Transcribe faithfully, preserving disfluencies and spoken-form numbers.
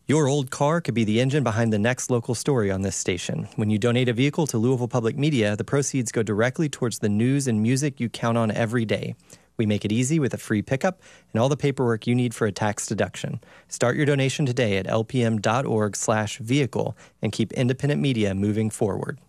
Your old car could be the engine behind the next local story on this station. When you donate a vehicle to Louisville Public Media, the proceeds go directly towards the news and music you count on every day. We make it easy with a free pickup and all the paperwork you need for a tax deduction. Start your donation today at lpm.org slash vehicle and keep independent media moving forward.